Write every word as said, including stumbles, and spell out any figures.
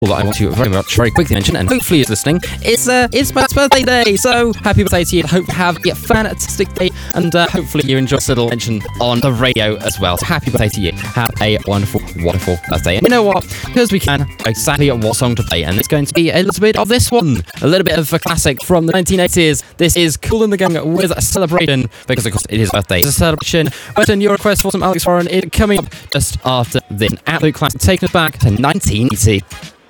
that I want to very much, very quickly mention, and hopefully is listening, it's uh, it's Matt's birthday day, so happy birthday to you. Hope you have a fantastic day, and uh, hopefully you enjoy this little mention on the radio as well. So happy birthday to you. Have a wonderful, wonderful birthday. And you know what? Because we can, exactly what song to play, and it's going to be a little bit of this one. A little bit of a classic from the nineteen eighties. This is Kool and the Gang with a celebration, because of course it is birthday. It's a celebration. But then your request for some Alex Warren is coming up just after this. An absolute classic, taking us back to nineteen eighty.